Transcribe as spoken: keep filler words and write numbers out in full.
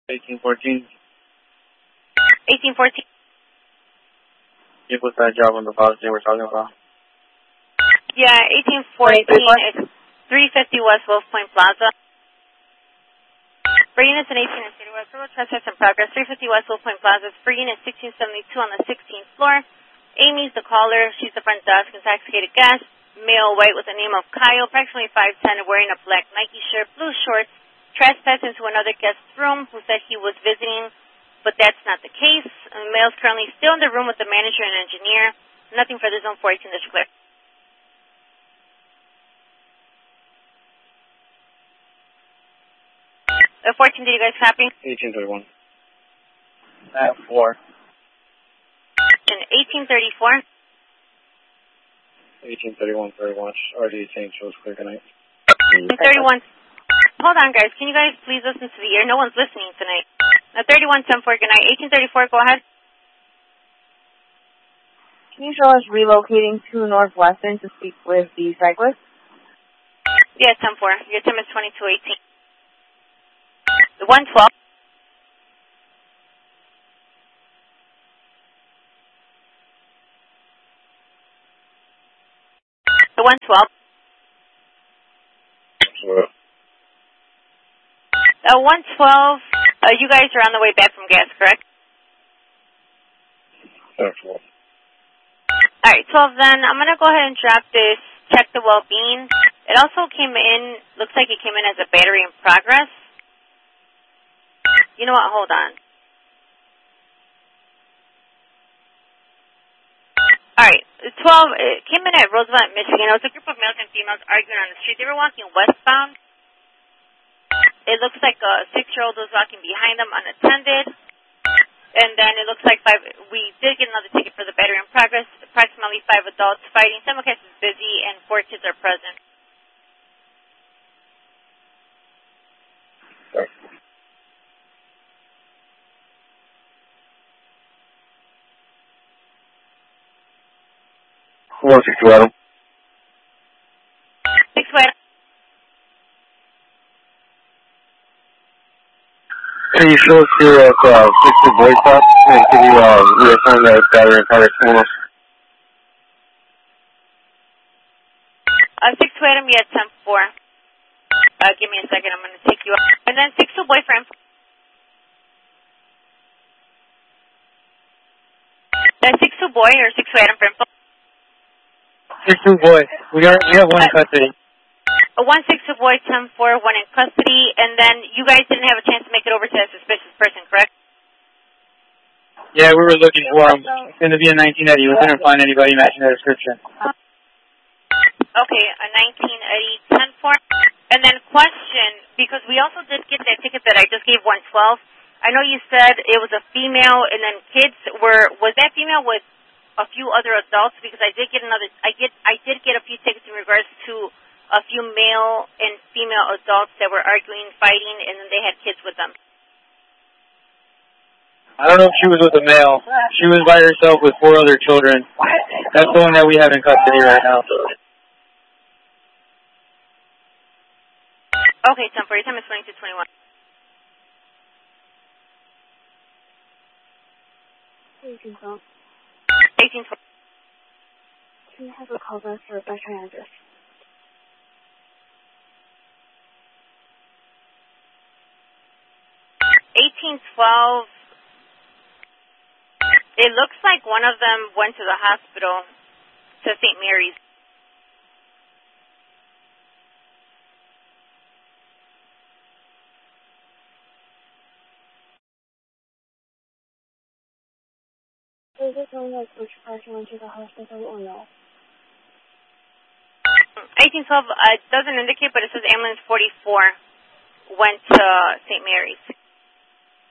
eighteen fourteen. eighteen fourteen. You put that job on the policy we're talking about. Yeah, eighteen fourteen is three fifty West Wolf Point Plaza. For units in eighteen and City West, total trespass in progress. three fifty West Wolf Point Plaza. For unit sixteen seventy-two on the sixteenth floor. Amy's the caller. She's the front desk. Intoxicated guest. Male, white with the name of Kyle, approximately five ten, wearing a black Nike shirt, blue shorts, trespassed into another guest's room who said he was visiting, but that's not the case. The male's currently still in the room with the manager and engineer. Nothing further. Zone four eighteen, that's clear. Uh, fourteen, did you guys copy? eighteen thirty-one. At four. And eighteen thirty-four. eighteen thirty-one, thirty-one. R D change shows clear tonight. thirty-one. Hold on, guys. Can you guys please listen to the air? No one's listening tonight. Uh, thirty-one ten four, good night. eighteen thirty-four, go ahead. Can you show us relocating to Northwestern to speak with the cyclist? Yeah, ten four. Your time is twenty-two eighteen. The one twelve. The one twelve. Sure. Uh, one twelve, uh, you guys are on the way back from gas, correct? That's cool. Alright, twelve then, I'm going to go ahead and drop this, check the well-being. It also came in, looks like it came in as a battery in progress. You know what, hold on. Alright, twelve, it came in at Roosevelt, Michigan. It was a group of males and females arguing on the street. They were walking westbound. It looks like a six-year-old was walking behind them unattended. And then it looks like five, we did get another ticket for the battery in progress. Approximately five adults fighting. Simulcast is busy and four kids are present. Four six two Adam. Six way. Can you show us here at uh, six two Boy Stop and can you uh, reaffirm that battery in progress for us? Uh, six two Adam, yeah, ten four. Uh, give me a second, I'm going to take you up. And then six two boyfriend. That's six two boy or six two Adam for info? Six two boy. We are we have one in custody. Uh, one six two boy, ten four, one in custody, and then you guys didn't have a chance to make it over to that suspicious person, correct? Yeah, we were looking for him. It's going to be a nineteen eighty. We couldn't find anybody matching the description. Okay, a nineteen eighty, ten four. And then question, because we also did get that ticket that I just gave one twelve. I know you said it was a female, and then kids were, was that female with a few other adults? Because I did get another, I get, I did get a few tickets in regards to a few male and female adults that were arguing, fighting, and then they had kids with them. I don't know if she was with a male. She was by herself with four other children. That's the one that we have in custody right now. Okay, ten four, your time is twenty-two twenty-one. eighteen twelve. eighteen twelve. Can you have a call back for a better address? eighteen twelve. It looks like one of them went to the hospital, to Saint Mary's. Is it known like which person went to the hospital or no? eighteen twelve, uh, it doesn't indicate, but it says ambulance forty-four went to Saint Mary's.